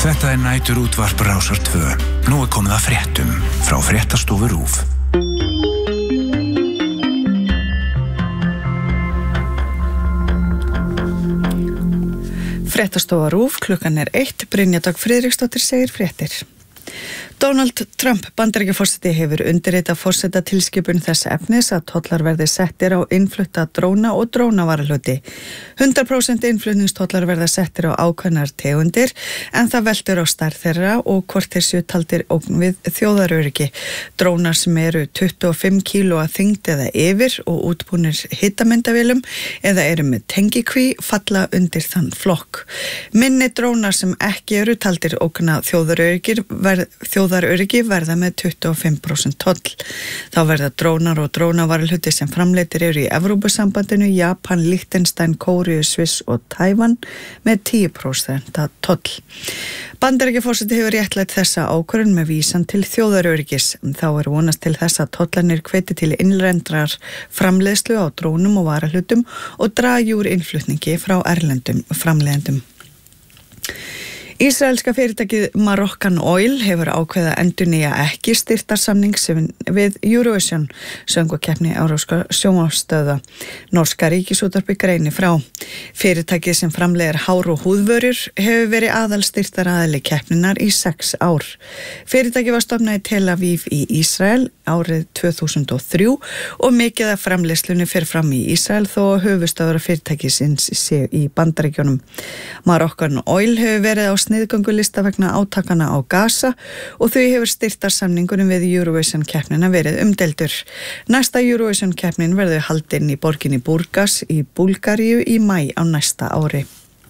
Þetta nætur útvarp Rásar 2. Nú komið að fréttum frá Fréttastofu RÚV. Fréttastofa RÚV, klukkan 1, Brynja Dögg Friðriksdóttir segir fréttir. Donald Trump Bandaríkjaforseti hefur undirritað forsetatilskipun þess efnis að tollar verði settir á innflutta dróna og drónavarahluti. 100% innflutningstollar verða settir á ákveðnar tegundir en það veltur á stærð þeirra og hvort þeir séu taldir ógn við þjóðaröryggi. Drónar sem eru 25 kíló að þyngd eða yfir og útbúnir hitamyndavélum eða eru með tengikví falla undir þann flokk. Minni drónar sem ekki eru taldir ógna þjóðaröryggi verða með 25% toll. Þá verða drónar og drónavarahluti sem framleiddir eru í Evrópusambandinu, Japan, Liechtenstein, Kóreu, Sviss og Tævan með 10% toll. Bandaríkjaforseti hefur réttlætt þessa ákvörðun með vísan til þjóðaröryggis. Þá vonast til þess að tollarnir hvetji til innlendrar framleiðslu á drónum og varahlutum og dragi úr innflutningi frá erlendum framleiðendum. Ísraelska fyrirtækið Moroccan Oil hefur ákveðið að endurnýja ekki styrktarsamning við Eurovision, söngvakeppni evrópskra sjónvarpsstöðva. Norska Ríkisútvarpið greinir frá. Fyrirtækið sem framleiðir hár- og húðvörur hefur verið aðalstyrktaraðili keppninnar í 6 ár. Fyrirtækið var stofnað í Tel Aviv í Ísrael árið 2003 og mikið af framleiðslunni fer fram í Ísrael þó höfuðstöðvar fyrirtækisins sé í Bandaríkjunum. Moroccan Oil hefur verið á sniðgöngulista vegna átakana á Gaza og þau hefur styrktarsamningunum við Eurovision keppnina verið umdeildur. Næsta Eurovision keppnin verður haldin í borginni Burgas í Búlgaríu í maí á næsta ári.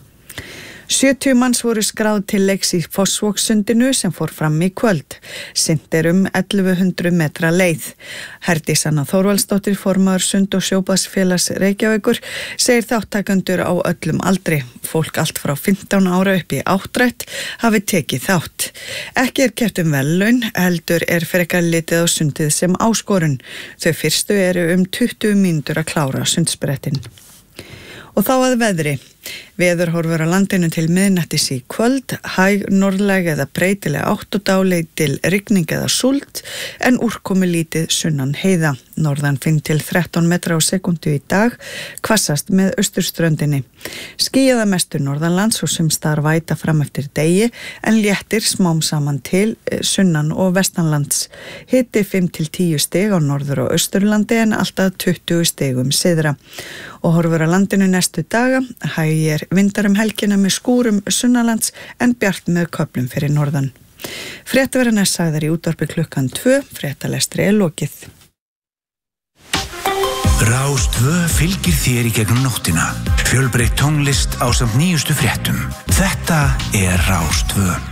70 manns voru skráð til leiks í Fossvogssundinu sem fór fram í kvöld. Synt 1100 metra leið. Herdís Anna Þórvaldsdóttir, formaður Sund- og sjóbaðsfélags Reykjavíkur, segir þáttakendur á öllum aldri. Fólk allt frá 15 ára upp í áttrætt hafi tekið þátt. Ekki keppt verðlaun, heldur frekar litið á sundið sem áskorun. Þau fyrstu eru 20 mínútur að klára sundsbrettin. Og þá að veðri. Veðurhorfur á landinu til miðnættis í kvöld, hæg norðlæg eða breytileg átt og dálítil rigning eða súld en úrkomi lítið sunnan heiða. Norðan 5 til 13 metra á sekundu í dag, hvassast með austurströndinni. Skýjað að mestu norðanlands og sums staðar væta fram eftir degi en léttir smám saman til sunnan og vestanlands. Hiti 5 til 10 stig á norður- og austurlandi en alltaf 20 stigum syðra. Og horfur á landinu næstu daga, hægir vindar helgina með skúrum sunnanlands en bjart með köflum fyrir norðan. Fréttaverðan sagðar í útvarpi klukkan 2, fréttalestri lokið. Rás 2 fylgir þér í gegnum nóttina. Fjölbreytt tónlist ásamt nýjustu fréttum. Þetta Rás 2.